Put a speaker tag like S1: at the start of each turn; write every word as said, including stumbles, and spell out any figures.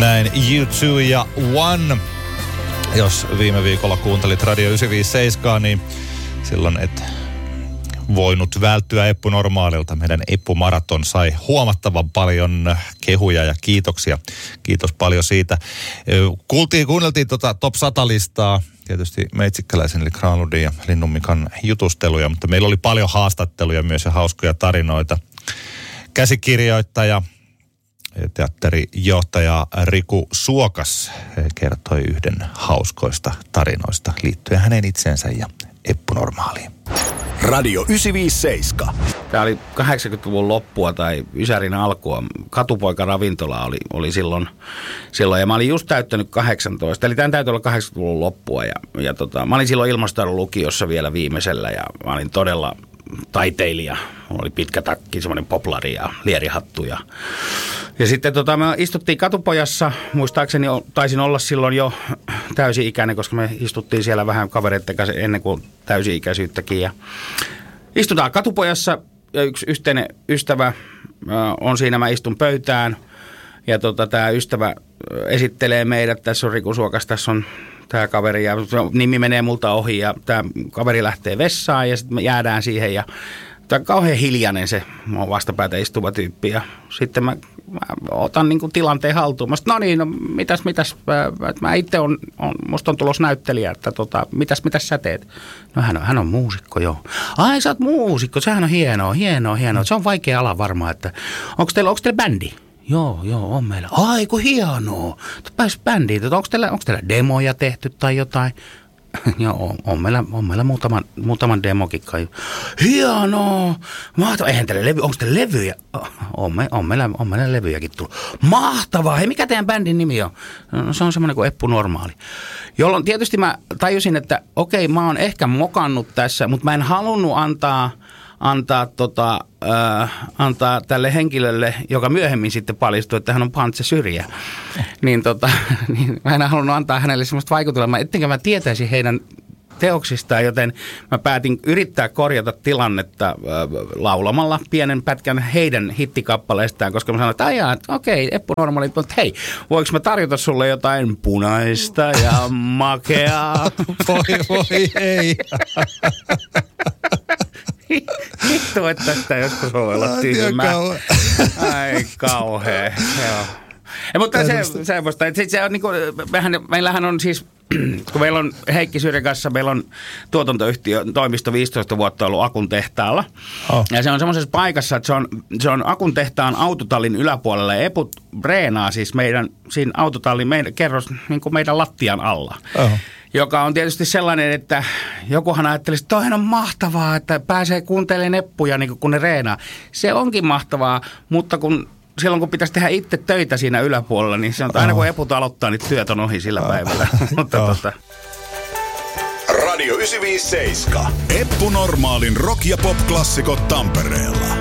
S1: Näin U kaksi ja One. Jos viime viikolla kuuntelit Radio yhdeksänsataaviisikymmentäseitsemän, niin silloin et voinut välttyä Eppu Normaalilta. Meidän Eppu Maraton sai huomattavan paljon kehuja ja kiitoksia. Kiitos paljon siitä. Kuultiin, kuunneltiin tota Top sata-listaa. Tietysti Meitsikkäläisen eli Granlundin ja Linnun Mikan jutusteluja, mutta meillä oli paljon haastatteluja myös ja hauskoja tarinoita. Käsikirjoittaja, teatterijohtaja Riku Suokas kertoi yhden hauskoista tarinoista liittyen hänen itseensä ja Eppu Normaaliin.
S2: Radio yhdeksänsataaviisikymmentäseitsemän.
S3: Tämä oli kahdeksankymmentäluvun loppua tai Ysärin alkua. Katupoika-ravintola oli, oli silloin, silloin ja mä olin just täyttänyt kahdeksantoista. Eli tämän täytyy olla kahdeksankymmentäluvun loppua ja, ja tota, mä olin silloin Ilmastotaidon lukiossa vielä viimeisellä ja mä olin todella taiteilija. Mulla oli pitkä takki, semmoinen poplari ja lierihattu. Ja, ja sitten tota, me istuttiin Katupojassa, muistaakseni taisin olla silloin jo täysi-ikäinen, koska me istuttiin siellä vähän kavereiden kanssa ennen kuin täysi-ikäisyyttäkin. Ja istutaan Katupojassa ja yksi yhteinen ystävä äh, on siinä, mä istun pöytään ja tota, tämä ystävä esittelee meidät. Tässä on Riku Suokas, tässä on tämä kaveri ja nimi menee multa ohi ja tämä kaveri lähtee vessaan ja sitten me jäädään siihen ja tämä on kauhean hiljainen se vastapäätä istuva tyyppi ja sitten mä, mä otan niin kuin tilanteen haltuun. Mä sanoin, no niin, no mitäs, mitäs, mä, mä itse on, on, musta on tulos näyttelijä, että tota, mitäs, mitäs sä teet? No hän on, hän on muusikko, joo. Ai sä oot muusikko, sehän on hienoa, hienoa, hienoa. Se on vaikea ala varmaan, että onko teillä, onko teillä bändi? Joo, joo, on meillä. Ai kun hienoa. Pääs bändiin, onko teillä, onko teillä demoja tehty tai jotain? Joo, on meillä, on meillä muutaman, muutaman demokin kai. Hienoa! Mahtavaa. Eihän teillä levy, onko teillä levyjä? On, me, on, meillä, on meillä levyjäkin tullut. Mahtavaa! Hei, mikä teidän bändin nimi on? No, se on semmoinen kuin Eppu Normaali. Jolloin tietysti mä tajusin, että okei, mä oon ehkä mokannut tässä, mutta mä en halunnut antaa... Antaa, tota, äh, antaa tälle henkilölle, joka myöhemmin sitten paljastui, että hän on Pantse Syrjä. Niin, tota, niin mä en halunnut antaa hänelle sellaista vaikutelmaa, ettenkö mä tietäisi heidän teoksistaan, joten mä päätin yrittää korjata tilannetta äh, laulamalla pienen pätkän heidän hittikappaleistaan, koska mä sanoin, että ajaa, okei, Eppu Normaali, mutta hei, voiko mä tarjota sulle jotain punaista ja makeaa?
S1: Voi, voi, ei.
S3: Hitto, että tästä joskus voi olla tyhmä. Ai kauhea. Joo. Ja, mutta se, semmoista, että se on niin kuin, mehän, meillähän on siis, kun meillä on Heikki Syrjän kanssa, meillä on tuotantoyhtiö, toimisto viisitoista vuotta ollut Akun tehtaalla. Oh. Ja se on semmoisessa paikassa, että se on, se on Akun tehtaan autotallin yläpuolella. Ja Eput reenaa siis meidän, siinä autotallin meidän, kerros niin kuin meidän lattian alla. Oh. Joka on tietysti sellainen, että jokuhan ajattelisi, että toihan on mahtavaa, että pääsee kuuntelemaan Eppuja niin kun ne reenaa. Se onkin mahtavaa, mutta kun silloin kun pitäisi tehdä itse töitä siinä yläpuolella, niin se on aina kun Eput aloittaa, niin työt on ohi sillä päivällä. mutta tota.
S2: Radio yhdeksänsataaviisikymmentäseitsemän. Eppu Normaalin rock- ja pop-klassikot Tampereella.